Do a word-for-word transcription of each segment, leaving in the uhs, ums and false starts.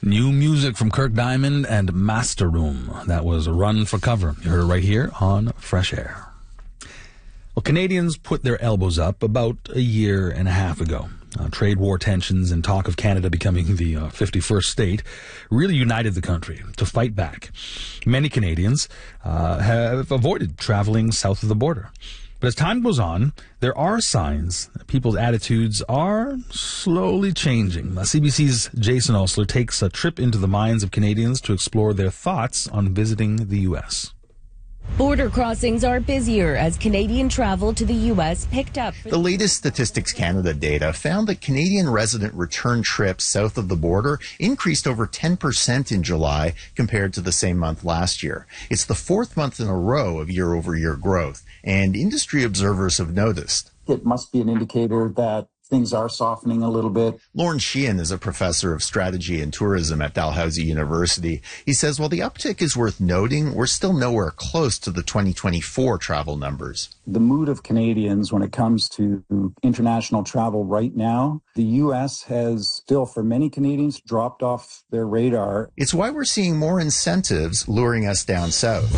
New music from Kirk Diamond and Master Room. That was a Run for Cover. You heard it right here on Fresh Air. Well, Canadians put their elbows up about a year and a half ago. Uh, trade war tensions and talk of Canada becoming the uh, fifty-first state really united the country to fight back. Many Canadians uh, have avoided traveling south of the border. But as time goes on, there are signs that people's attitudes are slowly changing. Uh, C B C's Jason Osler takes a trip into the minds of Canadians to explore their thoughts on visiting the U S. Border crossings are busier as Canadian travel to the U S picked up. The latest Statistics Canada data found that Canadian resident return trips south of the border increased over ten percent in July compared to the same month last year. It's the fourth month in a row of year-over-year growth, and industry observers have noticed. It must be an indicator that things are softening a little bit. Lawrence Sheehan is a professor of strategy and tourism at Dalhousie University. He says while the uptick is worth noting, we're still nowhere close to the twenty twenty-four travel numbers. The mood of Canadians when it comes to international travel right now, the U S has still, for many Canadians, dropped off their radar. It's why we're seeing more incentives luring us down south.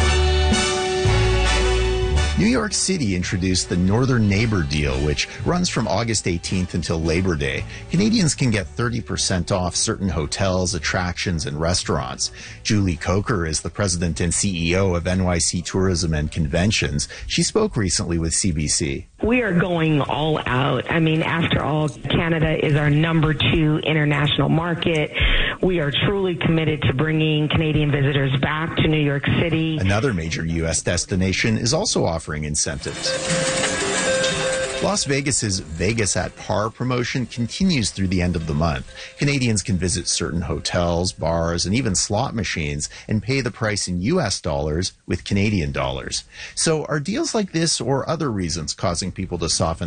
New York City introduced the Northern Neighbor Deal, which runs from August eighteenth until Labor Day. Canadians can get thirty percent off certain hotels, attractions, and restaurants. Julie Coker is the president and C E O of N Y C Tourism and Conventions. She spoke recently with C B C. We are going all out. I mean, after all, Canada is our number two international market. We are truly committed to bringing Canadian visitors back to New York City. Another major U S destination is also offering incentives. Las Vegas's Vegas at Par promotion continues through the end of the month. Canadians can visit certain hotels, bars, and even slot machines and pay the price in U S dollars with Canadian dollars. So are deals like this or other reasons causing people to soften